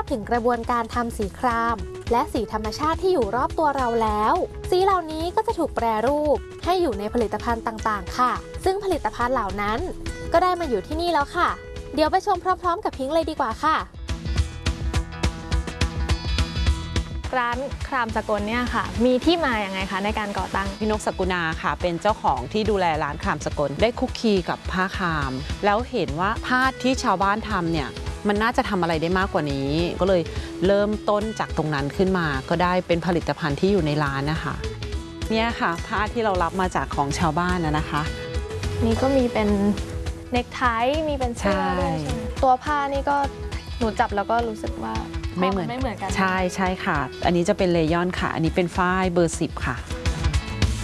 ถึงกระบวนการทำสีครามและสีธรรมชาติที่อยู่รอบตัวเราแล้วสีเหล่านี้ก็จะถูกแปรรูปให้อยู่ในผลิตภัณฑ์ต่างๆค่ะซึ่งผลิตภัณฑ์เหล่านั้นก็ได้มาอยู่ที่นี่แล้วค่ะเดี๋ยวไปชมพร้อมๆกับพิงค์เลยดีกว่าค่ะร้านครามสกลเนี่ยค่ะมีที่มาอย่างไงคะในการก่อตั้งพี่นกสกุณาค่ะเป็นเจ้าของที่ดูแลร้านครามสกลได้คุกคีกับผ้าครามแล้วเห็นว่าผ้าที่ชาวบ้านทำเนี่ยมันน่าจะทำอะไรได้มากกว่านี้ก็เลยเริ่มต้นจากตรงนั้นขึ้นมาก็ได้เป็นผลิตภัณฑ์ที่อยู่ในร้านนะคะเนี่ยค่ะผ้าที่เรารับมาจากของชาวบ้านนะคะนี่ก็มีเป็นเนคไทมีเป็นเสื้อด้วยใช่ไหมตัวผ้านี่ก็หนูจับแล้วก็รู้สึกว่าไม่เหมือนกันใช่ค่ะอันนี้จะเป็นเลยอนค่ะอันนี้เป็นฝ้ายเบอร์ 10ค่ะ